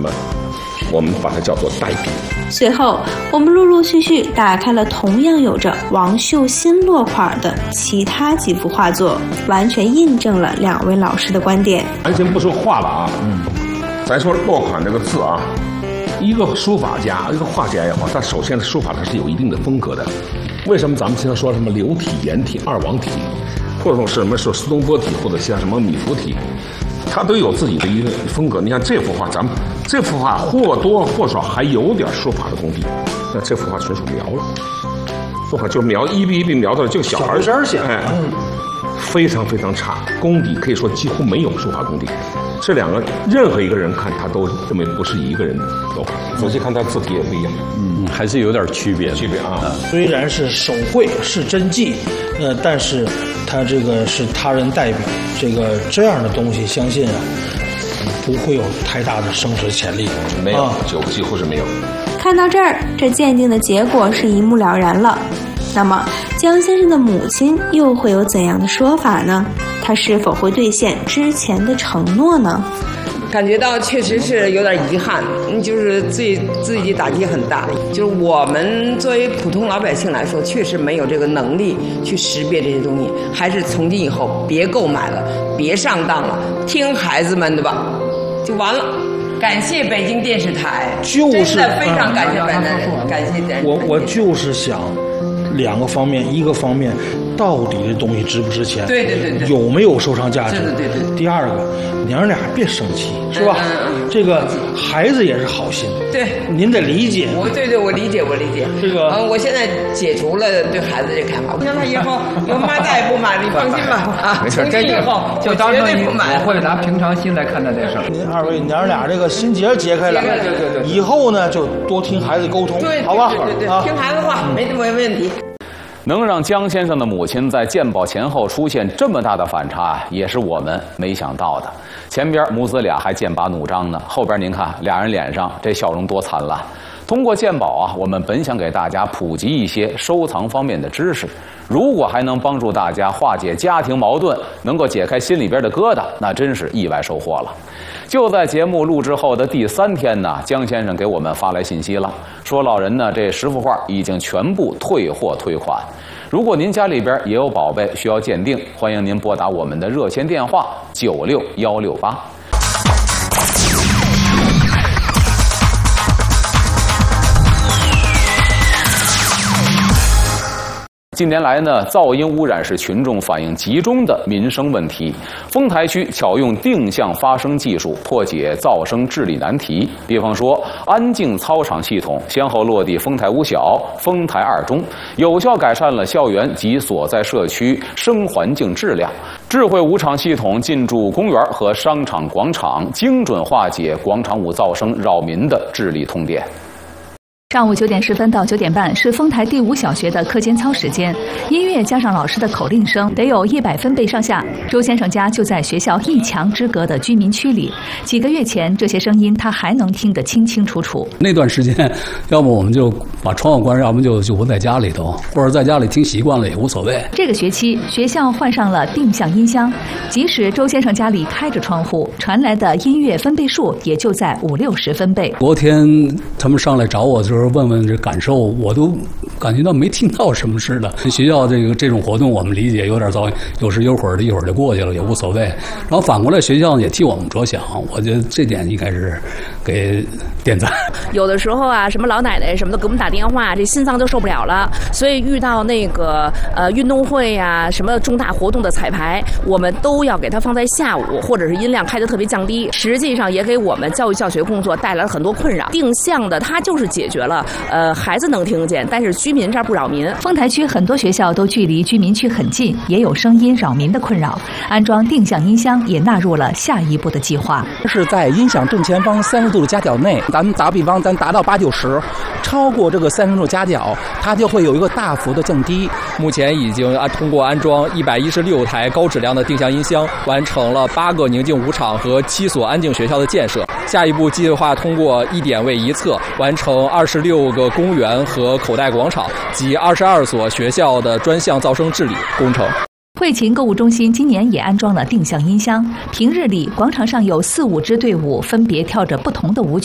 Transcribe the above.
么我们把它叫做代笔。 随后我们陆陆续续打开了同样有着王秀新落款的其他几幅画作，完全印证了两位老师的观点。 咱先不说画了啊，咱说落款这个字啊，一个书法家一个画家也好，他首先的书法它是有一定的风格的。为什么咱们经常说什么流体、颜体、二王体，或者说是什么说苏东坡体，或者像什么米芾体，它都有自己的一个风格。你看这幅画，咱们这幅画或多或少还有点书法的功底，那这幅画纯属描了，书法就描一笔一笔描的就小孩声写， 非常非常差，功底可以说几乎没有书法功底。这两个任何一个人看他都认为不是一个人的画，仔细看他字体也不一样， 还是有点区别啊。 虽然是手绘是真迹，但是他这个是他人代笔，这样的东西，相信啊不会有太大的升值潜力， 没有，几乎是没有。 看到这儿，这鉴定的结果是一目了然了。那么江先生的母亲又会有怎样的说法呢？他是否会兑现之前的承诺呢？ 感觉到确实是有点遗憾，就是自己打击很大。就是我们作为普通老百姓来说，确实没有这个能力去识别这些东西，还是从今以后别购买了，别上当了，听孩子们的吧，就完了。感谢北京电视台， 就是真的非常感谢感谢电视台。 我就是想两个方面，一个方面到底这东西值不值钱， 对， 有没有收藏价值， 对。 第二个，娘俩别生气，是吧？这个孩子也是好心， 对， 您得理解。 对，我理解。 这个我现在解除了对孩子这看法，让他以后有妈再也不买了，你放心吧啊！ 没事， 从今以后就当成绝对不买， 会拿平常心来看待这事儿。 您二位娘俩这个心结解开了， 对， 以后呢就多听孩子沟通， 对， 好吧？ 对，听孩子话，没问题。 能让江先生的母亲在鉴宝前后出现这么大的反差，也是我们没想到的。前边母子俩还剑拔弩张呢，后边您看俩人脸上这笑容多灿烂。通过鉴宝啊，我们本想给大家普及一些收藏方面的知识，如果还能帮助大家化解家庭矛盾，能够解开心里边的疙瘩，那真是意外收获了。就在节目录制后的第3天呢，江先生给我们发来信息了，说老人呢这10幅画已经全部退货退款。如果您家里边也有宝贝需要鉴定，欢迎您拨打我们的热线电话96168。近年来呢，噪音污染是群众反映集中的民生问题。丰台区巧用定向发声技术破解噪声治理难题。比方说，安静操场系统先后落地丰台五小、丰台2中，有效改善了校园及所在社区声环境质量。智慧舞场系统进驻公园和商场广场，精准化解广场舞噪声扰民的治理痛点。 上午9点10分到9点半是丰台第5小学的课间操时间，音乐加上老师的口令声，得有100分贝上下。周先生家就在学校1墙之隔的居民区里，几个月前这些声音他还能听得清清楚楚。 那段时间，要么我们就把窗户关上，要么就不在家里头，或者在家里听习惯了也无所谓。 这个学期学校换上了定向音箱，即使周先生家里开着窗户，传来的音乐分贝数也就在50-60分贝。 昨天他们上来找我的时候问问这感受，我都感觉到没听到什么似的。学校这种活动我们理解有点噪音，有时有会儿的，一会儿就过去了，也无所谓。然后反过来学校也替我们着想，我觉得这点应该是给点赞。 有的时候啊，什么老奶奶什么的给我们打电话，这心脏就受不了了。所以遇到那个运动会呀、什么重大活动的彩排，我们都要给它放在下午，或者是音量开得特别降低。实际上也给我们教育教学工作带来了很多困扰。定向的它就是解决了孩子能听见，但是居民这儿不扰民。 丰台区很多学校都距离居民区很近，也有声音扰民的困扰。安装定向音箱也纳入了下一步的计划。 是在音响正前方30度的夹角内，咱们打比方，咱达到80-90，超过这个30度夹角，它就会有一个大幅的降低。 目前已经通过安装116台高质量的定向音箱，完成了8个宁静舞场和7所安静学校的建设。下一步计划通过1点位1侧，完成26个公园和口袋广场及22所学校的专项噪声治理工程。 汇勤购物中心今年也安装了定向音箱，平日里广场上有4-5支队伍，分别跳着不同的舞曲。